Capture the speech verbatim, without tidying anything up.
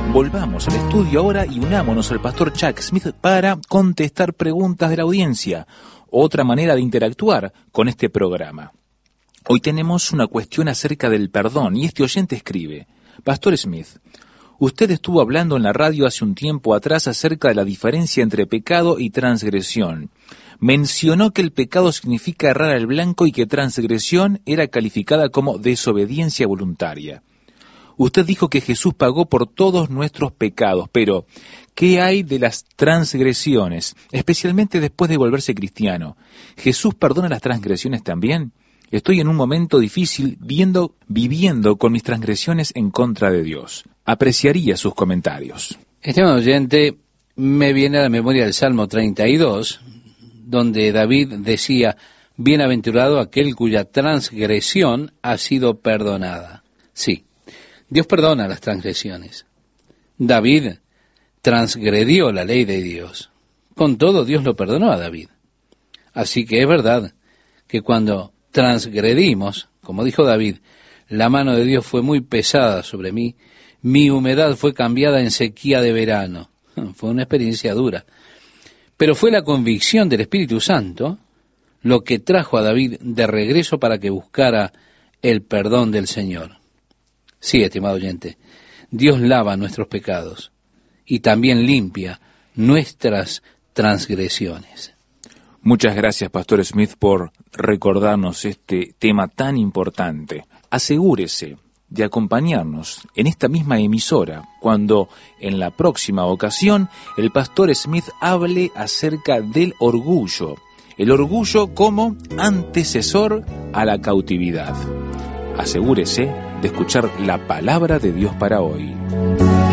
Volvamos al estudio ahora y unámonos al pastor Chuck Smith para contestar preguntas de la audiencia, otra manera de interactuar con este programa. Hoy tenemos una cuestión acerca del perdón y este oyente escribe: Pastor Smith, usted estuvo hablando en la radio hace un tiempo atrás acerca de la diferencia entre pecado y transgresión. Mencionó que el pecado significa errar al blanco y que transgresión era calificada como desobediencia voluntaria. Usted dijo que Jesús pagó por todos nuestros pecados, pero ¿qué hay de las transgresiones, especialmente después de volverse cristiano? ¿Jesús perdona las transgresiones también? Estoy en un momento difícil viendo, viviendo con mis transgresiones en contra de Dios. Apreciaría sus comentarios. Estimado oyente, me viene a la memoria el Salmo treinta y dos, donde David decía: bienaventurado aquel cuya transgresión ha sido perdonada. Sí, Dios perdona las transgresiones. David transgredió la ley de Dios. Con todo, Dios lo perdonó a David. Así que es verdad que cuando transgredimos, como dijo David, la mano de Dios fue muy pesada sobre mí, mi humedad fue cambiada en sequía de verano. Fue una experiencia dura. Pero fue la convicción del Espíritu Santo lo que trajo a David de regreso para que buscara el perdón del Señor. Sí, estimado oyente, Dios lava nuestros pecados y también limpia nuestras transgresiones. Muchas gracias, Pastor Smith, por recordarnos este tema tan importante. Asegúrese de acompañarnos en esta misma emisora cuando en la próxima ocasión el Pastor Smith hable acerca del orgullo, el orgullo como antecesor a la cautividad. Asegúrese de escuchar la palabra de Dios para hoy.